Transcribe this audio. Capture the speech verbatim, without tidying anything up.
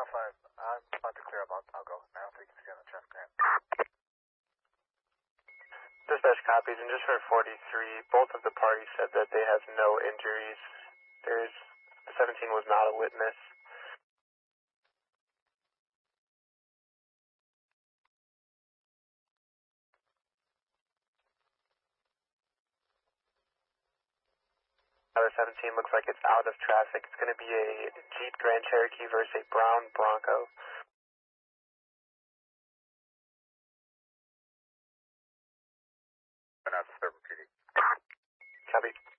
nine oh five, I'm about to clear up. I'll, I'll go now so you can see on the traffic cam. Dispatch copies, and just for forty-three, both of the parties said that they have no injuries. There's, the seventeen was not a witness. Other seventeen looks like it's out of traffic. It's going to be a Jeep Grand Cherokee versus a brown Bronco. And that's P D. Copy.